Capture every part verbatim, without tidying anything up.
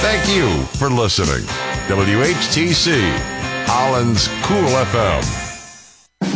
Thank you for listening. W H T C, Holland's Cool F M.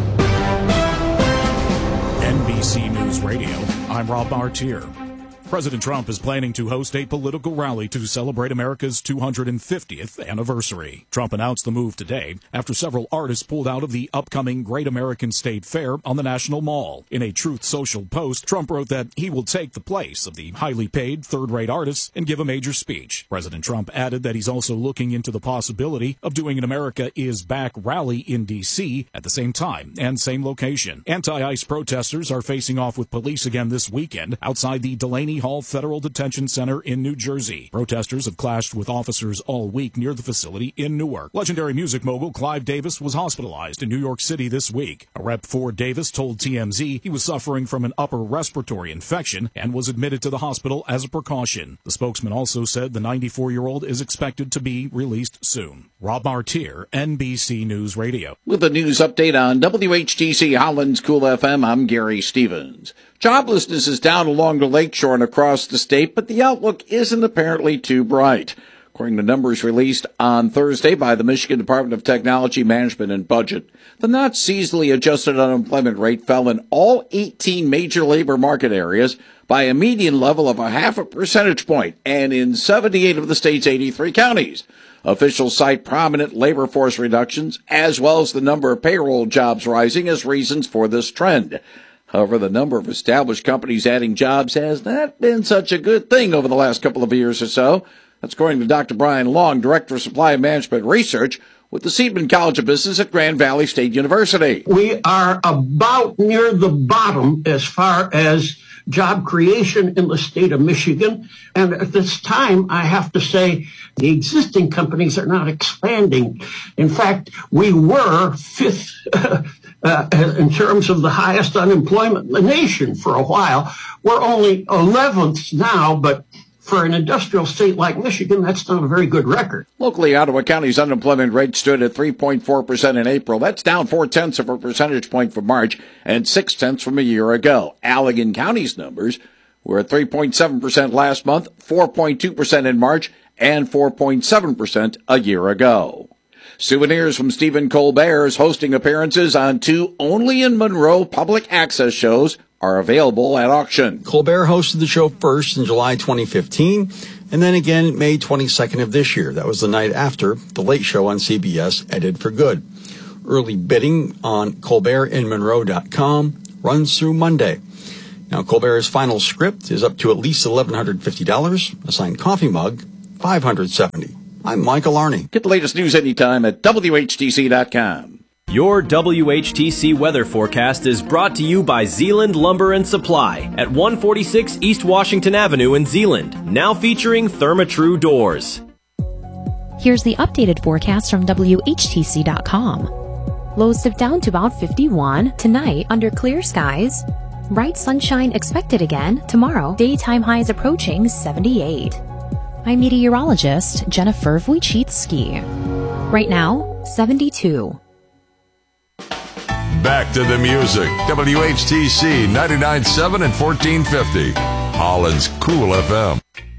N B C News Radio, I'm Rob Martier. President Trump is planning to host a political rally to celebrate America's two hundred fiftieth anniversary. Trump announced the move today after several artists pulled out of the upcoming Great American State Fair on the National Mall. In a Truth Social post, Trump wrote that he will take the place of the highly paid third-rate artists and give a major speech. President Trump added that he's also looking into the possibility of doing an America is Back rally in D C at the same time and same location. Anti-ICE protesters are facing off with police again this weekend outside the Delaney Hall Federal Detention Center in New Jersey. Protesters have clashed with officers all week near the facility in Newark. Legendary music mogul Clive Davis was hospitalized in New York City this week. A rep for Davis told T M Z he was suffering from an upper respiratory infection and was admitted to the hospital as a precaution. The spokesman also said the ninety-four-year-old is expected to be released soon. Rob Martier, N B C News Radio. With a news update on W H T C Holland's Cool F M, I'm Gary Stevens. Joblessness is down along the lakeshore and across the state, but the outlook isn't apparently too bright. According to numbers released on Thursday by the Michigan Department of Technology, Management, and Budget, the not seasonally adjusted unemployment rate fell in all eighteen major labor market areas by a median level of a half a percentage point, and in seventy-eight of the state's eighty-three counties. Officials cite prominent labor force reductions, as well as the number of payroll jobs rising as reasons for this trend. However, the number of established companies adding jobs has not been such a good thing over the last couple of years or so. That's according to Doctor Brian Long, Director of Supply and Management Research with the Seidman College of Business at Grand Valley State University. We are about near the bottom as far as job creation in the state of Michigan. And at this time, I have to say, the existing companies are not expanding. In fact, we were fifth uh, in terms of the highest unemployment in the nation for a while. We're only eleventh now, but for an industrial state like Michigan, that's not a very good record. Locally, Ottawa County's unemployment rate stood at three point four percent in April. That's down four-tenths of a percentage point from March and six-tenths from a year ago. Allegan County's numbers were at three point seven percent last month, four point two percent in March, and four point seven percent a year ago. Souvenirs from Stephen Colbert's hosting appearances on two Only in Monroe public access shows are available at auction. Colbert hosted the show first in July twenty fifteen, and then again May twenty-second of this year. That was the night after The Late Show on C B S ended for good. Early bidding on colbert in monroe dot com runs through Monday. Now, Colbert's final script is up to at least one thousand one hundred fifty dollars. A signed coffee mug, five hundred seventy dollars. I'm Michael Arney. Get the latest news anytime at W H T C dot com. Your W H T C weather forecast is brought to you by Zeeland Lumber and Supply at one forty-six East Washington Avenue in Zeeland, now featuring Therma-Tru doors. Here's the updated forecast from W H T C dot com. Lows dip down to about fifty-one tonight under clear skies. Bright sunshine expected again tomorrow. Daytime highs approaching seventy-eight. I'm meteorologist Jennifer Wojcicki. Right now, seventy-two. Back to the music. W H T C ninety-nine point seven and fourteen fifty. Holland's Cool F M.